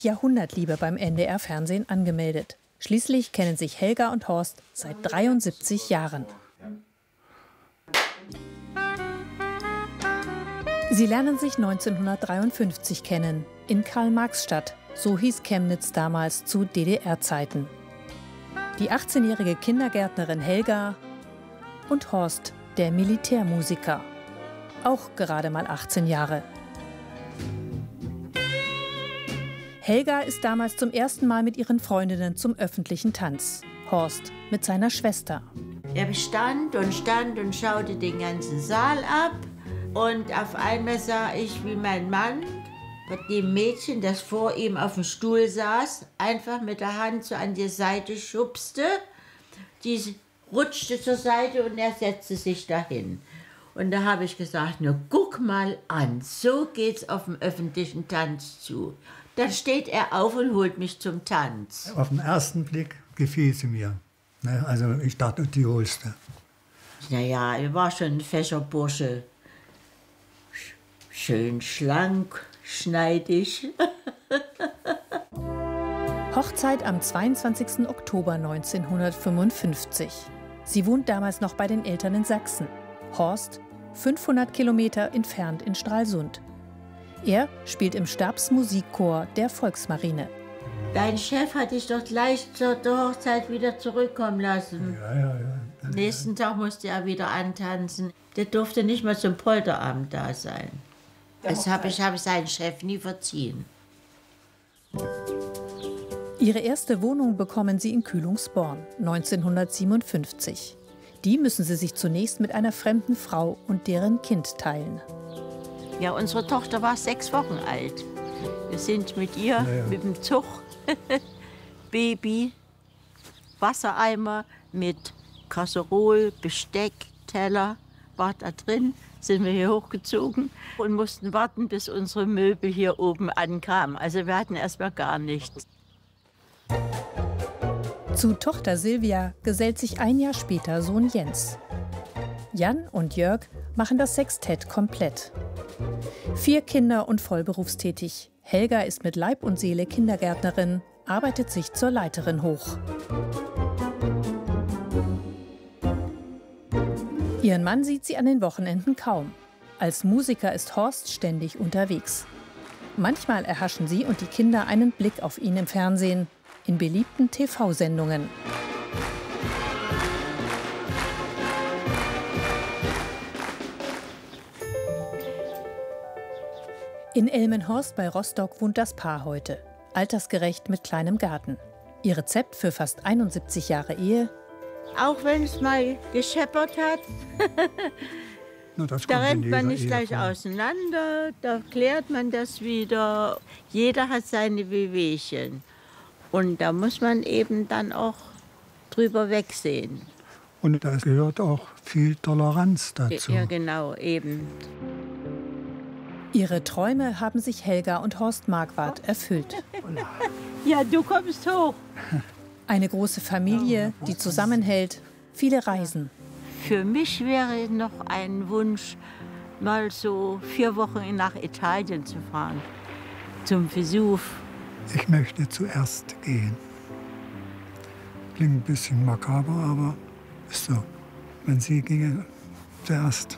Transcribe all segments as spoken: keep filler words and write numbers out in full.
Jahrhundertliebe beim N D R-Fernsehen angemeldet. Schließlich kennen sich Helga und Horst seit dreiundsiebzig Jahren. Sie lernen sich neunzehnhundertdreiundfünfzig kennen, in Karl-Marx-Stadt, so hieß Chemnitz damals zu D D R-Zeiten. Die achtzehnjährige Kindergärtnerin Helga und Horst, der Militärmusiker, auch gerade mal achtzehn Jahre. Helga ist damals zum ersten Mal mit ihren Freundinnen zum öffentlichen Tanz. Horst mit seiner Schwester. Er stand und stand und schaute den ganzen Saal ab. Und auf einmal sah ich, wie mein Mann mit dem Mädchen, das vor ihm auf dem Stuhl saß, einfach mit der Hand so an die Seite schubste. Die rutschte zur Seite und er setzte sich dahin. Und da habe ich gesagt, nur guck mal an, so geht's auf dem öffentlichen Tanz zu. Dann steht er auf und holt mich zum Tanz. Auf den ersten Blick gefiel sie mir. Also ich dachte, die holst du. Naja, er war schon ein fescher Bursche. Schön schlank, schneidig. Hochzeit am zweiundzwanzigsten Oktober neunzehnhundertfünfundfünfzig. Sie wohnt damals noch bei den Eltern in Sachsen. Horst fünfhundert Kilometer entfernt in Stralsund. Er spielt im Stabsmusikchor der Volksmarine. Dein Chef hat dich doch gleich zur Hochzeit wieder zurückkommen lassen. Ja, ja, ja. Nächsten Tag musste er wieder antanzen. Der durfte nicht mal zum Polterabend da sein. Das habe ich hab seinen Chef nie verziehen. Ihre erste Wohnung bekommen sie in Kühlungsborn, neunzehnhundertsiebenundfünfzig. Die müssen sie sich zunächst mit einer fremden Frau und deren Kind teilen. Ja, unsere Tochter war sechs Wochen alt. Wir sind mit ihr, ja, ja. mit dem Zug, Baby, Wassereimer mit Kasserole, Besteck, Teller, war da drin, sind wir hier hochgezogen und mussten warten, bis unsere Möbel hier oben ankamen. Also wir hatten erst mal gar nichts. Zu Tochter Silvia gesellt sich ein Jahr später Sohn Jens. Jan und Jörg machen das Sextett komplett. Vier Kinder und vollberufstätig. Helga ist mit Leib und Seele Kindergärtnerin, arbeitet sich zur Leiterin hoch. Ihren Mann sieht sie an den Wochenenden kaum. Als Musiker ist Horst ständig unterwegs. Manchmal erhaschen sie und die Kinder einen Blick auf ihn im Fernsehen, in beliebten T V-Sendungen. In Elmenhorst bei Rostock wohnt das Paar heute, altersgerecht mit kleinem Garten. Ihr Rezept für fast einundsiebzig Jahre Ehe? Auch wenn es mal gescheppert hat, Na, da rennt man nicht Ehe gleich vor. auseinander, da klärt man das wieder. Jeder hat seine Wehwehchen. Und da muss man eben dann auch drüber wegsehen. Und da gehört auch viel Toleranz dazu. Ja, genau, eben. Ihre Träume haben sich Helga und Horst Marquardt erfüllt. Ja, du kommst hoch. Eine große Familie, die zusammenhält, viele Reisen. Für mich wäre noch ein Wunsch, mal so vier Wochen nach Italien zu fahren, zum Vesuv. Ich möchte zuerst gehen. Klingt ein bisschen makaber, aber ist so. Wenn sie ginge zuerst,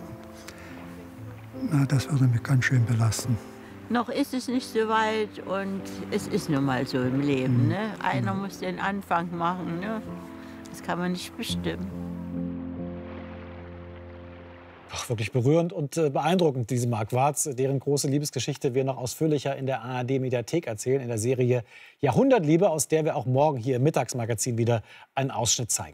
na, das würde mich ganz schön belasten. Noch ist es nicht so weit und es ist nun mal so im Leben. Ne? Einer muss den Anfang machen. Ne? Das kann man nicht bestimmen. Ach, wirklich berührend und äh, beeindruckend, diese Marquardts, deren große Liebesgeschichte wir noch ausführlicher in der A R D-Mediathek erzählen, in der Serie Jahrhundertliebe, aus der wir auch morgen hier im Mittagsmagazin wieder einen Ausschnitt zeigen.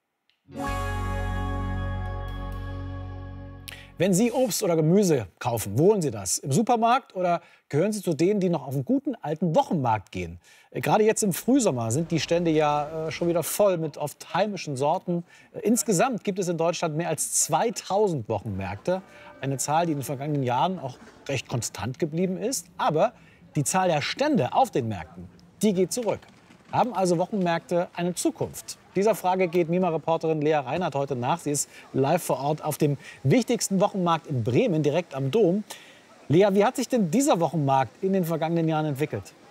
Wenn Sie Obst oder Gemüse kaufen, wo holen Sie das? Im Supermarkt oder gehören Sie zu denen, die noch auf einen guten alten Wochenmarkt gehen? Äh, Gerade jetzt im Frühsommer sind die Stände ja äh, schon wieder voll mit oft heimischen Sorten. Äh, insgesamt gibt es in Deutschland mehr als zweitausend Wochenmärkte. Eine Zahl, die in den vergangenen Jahren auch recht konstant geblieben ist. Aber die Zahl der Stände auf den Märkten, die geht zurück. Haben also Wochenmärkte eine Zukunft? Dieser Frage geht Mima-Reporterin Lea Reinhardt heute nach. Sie ist live vor Ort auf dem wichtigsten Wochenmarkt in Bremen, direkt am Dom. Lea, wie hat sich denn dieser Wochenmarkt in den vergangenen Jahren entwickelt?